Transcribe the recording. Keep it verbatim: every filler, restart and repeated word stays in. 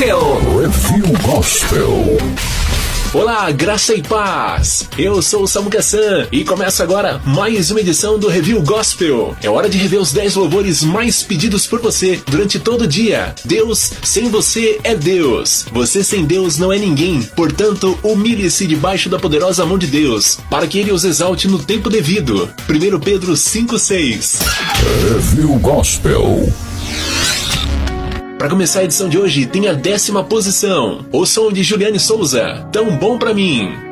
Gospel. Review Gospel. Olá, graça e paz! Eu sou o Samu Kassan e começa agora mais uma edição do Review Gospel. É hora de rever os dez louvores mais pedidos por você durante todo o dia. Deus sem você é Deus. Você sem Deus não é ninguém. Portanto, humilhe-se debaixo da poderosa mão de Deus, para que Ele os exalte no tempo devido. primeiro Pedro cinco, seis. Review Gospel. Para começar a edição de hoje, tem a décima posição. O som de Juliane Souza, Tão Bom Pra Mim.